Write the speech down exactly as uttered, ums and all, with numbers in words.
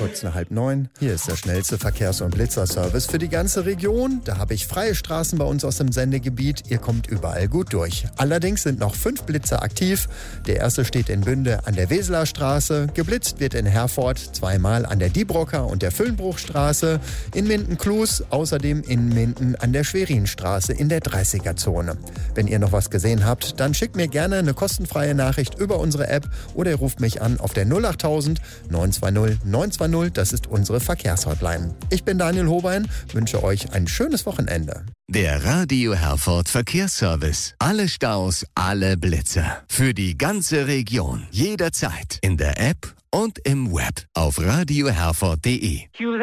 Kurz nach halb neun. Hier ist der schnellste Verkehrs- und Blitzerservice für die ganze Region. Da habe ich freie Straßen bei uns aus dem Sendegebiet. Ihr kommt überall gut durch. Allerdings sind noch fünf Blitzer aktiv. Der erste steht in Bünde an der Weseler Straße. Geblitzt wird in Herford zweimal an der Diebrocker und der Füllenbruchstraße. In Minden-Klus, außerdem in Minden an der Schwerinstraße in der dreißiger-Zone. Wenn ihr noch was gesehen habt, dann schickt mir gerne eine kostenfreie Nachricht über unsere App oder ihr ruft mich an auf der null achttausend neun zwei null neun zwei null. Das ist unsere Verkehrshotline. Ich bin Daniel Hobein, wünsche euch ein schönes Wochenende. Der Radio Herford Verkehrsservice. Alle Staus, alle Blitzer. Für die ganze Region. Jederzeit. In der App und im Web. Auf radio herford punkt de.